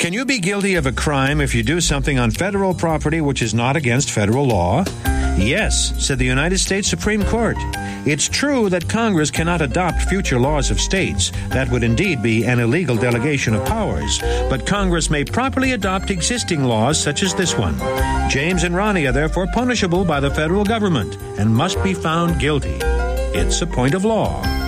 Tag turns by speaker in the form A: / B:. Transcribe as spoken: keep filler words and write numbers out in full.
A: Can you be guilty of a crime if you do something on federal property which is not against federal law? Yes, said the United States Supreme Court. It's true that Congress cannot adopt future laws of states. That would indeed be an illegal delegation of powers. But Congress may properly adopt existing laws such as this one. James and Ronnie are therefore punishable by the federal government and must be found guilty. It's a point of law.